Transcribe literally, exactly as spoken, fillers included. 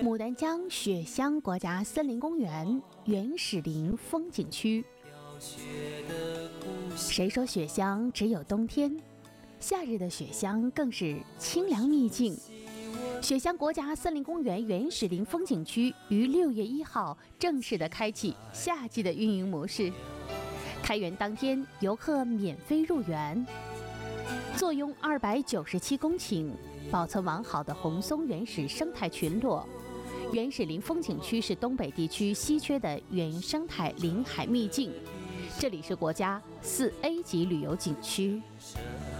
牡丹江雪乡国家森林公园原始林风景区。谁说雪乡只有冬天？夏日的雪乡更是清凉秘境。雪乡国家森林公园原始林风景区于六月一号正式的开启夏季的运营模式。开园当天，游客免费入园。坐拥二百九十七公顷、保存完好的红松原始生态群落。原始林风景区是东北地区稀缺的原生态林海秘境，这里是国家四 A 级旅游景区。